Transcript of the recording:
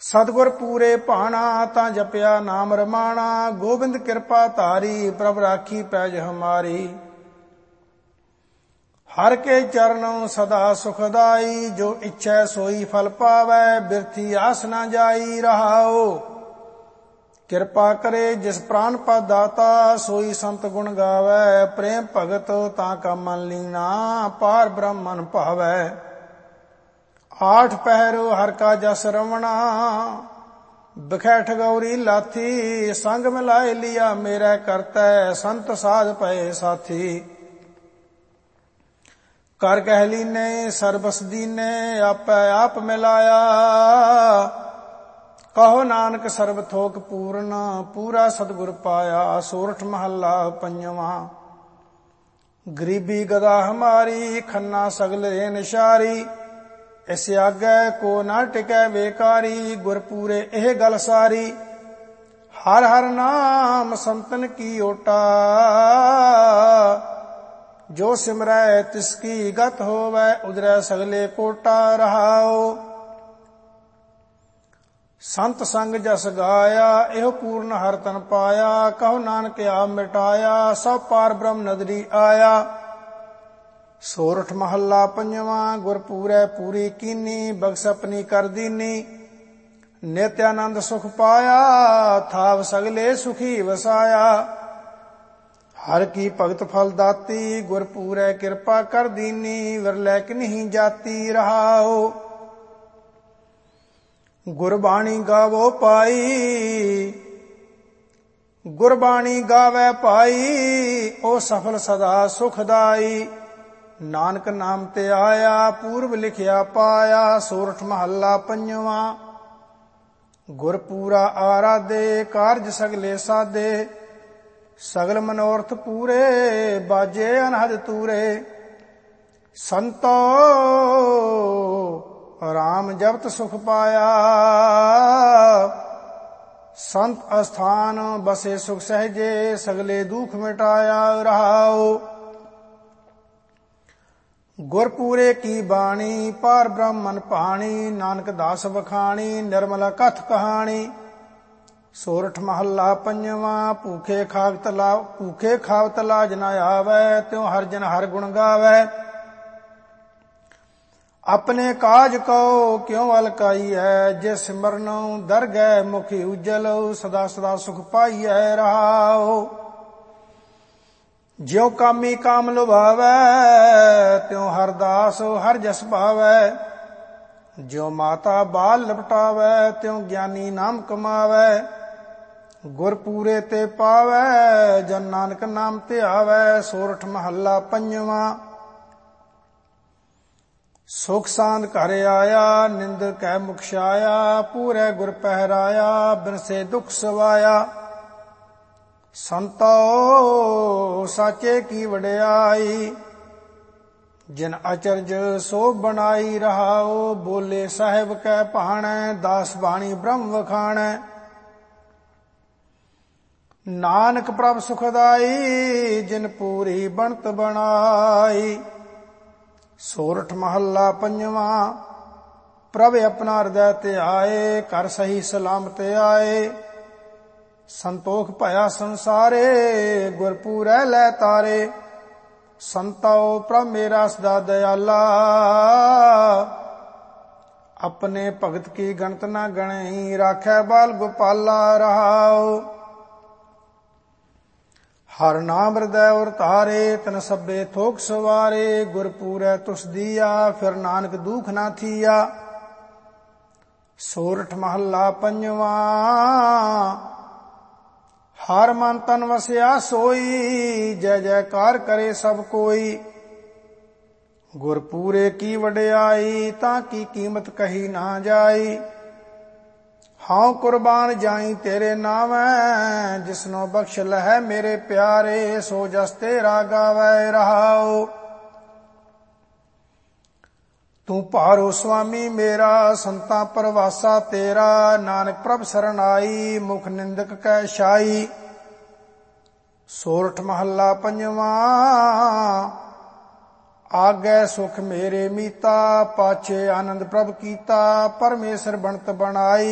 सतगुर पूरे भाना ता जपया नाम रमाना। गोबिंद कृपा धारी प्रभ राखी पैज हमारी। हर के चरणों सदा सुखदाई। जो इच्छै सोई फल पावै बिरथी आस न जाई रहाओ। कृपा करे जिस प्राण पा दाता सोई संत गुण गावै। प्रेम भगत ताका मन लीना पार ब्रह्म मन भावै। आठ पहरो हर का जस रमणा बिखैठ गौरी लाथी। संग मिलाए लिया मेरा करतै संत साध पए साथी। कर कह लीने सरबस दीने आपै आप मिलाया। कहो नानक सर्ब थोक पूर्ण पूरा सतगुर पाया। सोरठ महला पंजवा। गरीबी गदा हमारी खन्ना सगल रे निशारी। इस आगे को ना टिकै बेकारी। गुर पूरे एह गल सारी। हर हर नाम संतन की ओटा। जो सिमरै तिसकी गत होवै उदरै सगले कोटा रहाओ। संत संग जस गाया एह पूर्ण हर तन पाया। कहो नानक आप मिटाया सब पार ब्रह्म नदरी आया। सोरठ महला पंजवा। गुर पूरै पूरी कीनी बख्श अपनी कर दीनी। नित्यानंद सुख पाया थाव सगले सुखी वसाया। हर की भगत फल दाती गुर पूरै कृपा कर दीनी। विरलै किन्हीं जाती रहाओ। गुरबाणी गावो पाई गुरबाणी गावै पाई। ओ सफल सदा सुखदाई। नानक नाम ते आया पूर्व लिखिया पाया। सोरठ महला पंजवा। गुर पूरा आराधे कारज सगले साधे। सगल मनोरथ पूरे बाजे अनहद तूरे। संतो राम जपत सुख पाया। संत अस्थान बसे सुख सहजे सगले दुख मिटाया रहाओ। गुर पूरे की बाणी पार ब्रह्म मन भाणी। नानक दास बखाणी निर्मल कथ कहानी। सोरठ महला पंजवा। भूखे खावत लाज न आवै त्यों हर जन हर गुण गावै। अपने काज को क्यों अलकाई है। जे सिमरनो दर गए मुखी उज्जल सदा सदा सुख पाई है रहाओ। ज्यों कामी काम लुभावै त्यों हर दास हर जस पावै। ज्यों माता बाल लपटावै त्यों ज्ञानी नाम कमावै। गुर पूरे ते पावै जन नानक नाम ते आवै। सोरठ महला पंजवा। सुख सांद घर आया निंद कै मुख छाया। पूरे गुर पहराया बिनसे दुख सवाया। संतो साचे की वड्याई जिन अचरज सो बनाई रहाओ। बोले साहेब कै भाणै दास बाणी ब्रह्म वखाणै। नानक प्रभ सुखदाई जिन पूरी बनत बनाई। सोरठ महला पंजवा। प्रभ अपना हृदय ते आए कर सही सलामत आए। संतोख भया संसारे गुर पूरै लै तारे। संतो प्रभ मेरा सदा दयाला। अपने भगत की गणत न गणई राखै बाल गोपाला रहाओ। हर नाम हृदय और तारे तन सब्बे थोक सवारे। गुर पूरै तुस दिया फिर नानक दुख ना थिया। सोरठ महला पंजवा। हर मन तन वसिया सोई जय जयकार करे सब कोई। गुर पूरे की वड्याई ताकी कीमत कही ना जाई। हाँ कुर्बान जाई तेरे नामै जिसनो बख्श लहै मेरे प्यारे। सो जस तेरा गावै रहाओ। तू भारो स्वामी मेरा संतां परवासा तेरा। नानक प्रभ शरण आई मुख निंदक कै शाई। सोरठ महला पंजवा। आगे सुख मेरे मीता पाछे आनंद प्रभ कीता। परमेश्वर बनत बनाई